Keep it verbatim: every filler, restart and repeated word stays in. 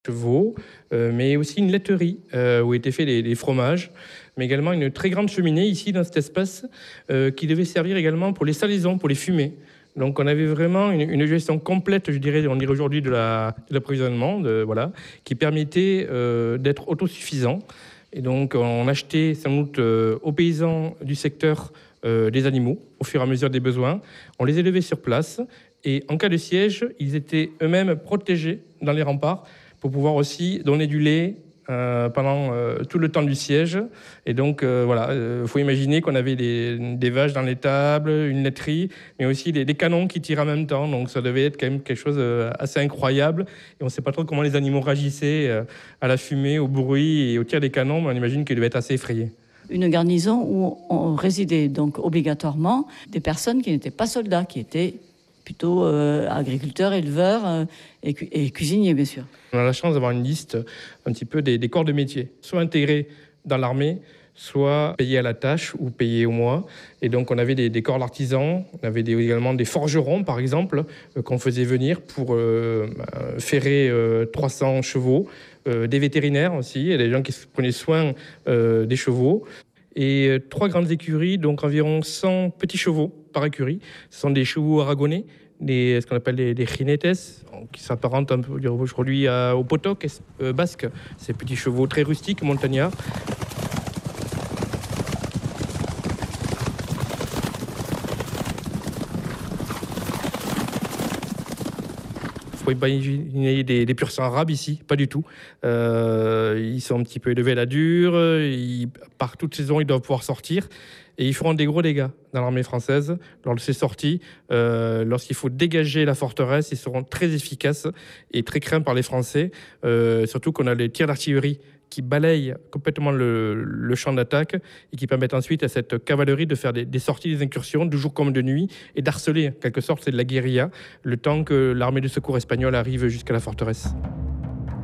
chevaux, euh, mais aussi une laiterie euh, où étaient faits les, les fromages, mais également une très grande cheminée ici dans cet espace euh, qui devait servir également pour les salaisons, pour les fumées. Donc on avait vraiment une, une gestion complète, je dirais, on dirait aujourd'hui de, la, de l'approvisionnement, de, voilà, qui permettait euh, d'être autosuffisant. Et donc on achetait sans doute euh, aux paysans du secteur euh, des animaux au fur et à mesure des besoins. On les élevait sur place et en cas de siège, ils étaient eux-mêmes protégés dans les remparts pour pouvoir aussi donner du lait euh, pendant euh, tout le temps du siège. Et donc, euh, voilà, il euh, faut imaginer qu'on avait des, des vaches dans les tables, une laiterie, mais aussi des, des canons qui tirent en même temps. Donc, ça devait être quand même quelque chose d'assez incroyable. Et on ne sait pas trop comment les animaux réagissaient euh, à la fumée, au bruit et au tir des canons, mais on imagine qu'ils devaient être assez effrayés. Une garnison où on résidait donc obligatoirement des personnes qui n'étaient pas soldats, qui étaient plutôt euh, agriculteurs, éleveurs euh, et, cu- et cuisiniers, bien sûr. On a la chance d'avoir une liste un petit peu des, des corps de métier, soit intégrés dans l'armée, soit payés à la tâche ou payés au mois. Et donc on avait des, des corps d'artisans, on avait des, également des forgerons, par exemple, euh, qu'on faisait venir pour euh, euh, ferrer euh, trois cents chevaux, euh, des vétérinaires aussi, et des gens qui prenaient soin euh, des chevaux. Et euh, trois grandes écuries, donc environ cent petits chevaux par écurie. Ce sont des chevaux aragonais, des, ce qu'on appelle des, des jinetes, qui s'apparentent un peu aujourd'hui à- au potok euh, basque. Ces petits chevaux très rustiques, montagnards. Vous pouvez pas imaginer des, des pur sang arabes ici, pas du tout. Euh, ils sont un petit peu élevés à la dure, ils, par toute saison ils doivent pouvoir sortir et ils feront des gros dégâts dans l'armée française lors de ces sorties. Euh, lorsqu'il faut dégager la forteresse, ils seront très efficaces et très craints par les Français, euh, surtout qu'on a les tirs d'artillerie qui balayent complètement le, le champ d'attaque et qui permettent ensuite à cette cavalerie de faire des, des sorties, des incursions, de jour comme de nuit, et d'harceler, en quelque sorte, c'est de la guérilla, le temps que l'armée de secours espagnole arrive jusqu'à la forteresse.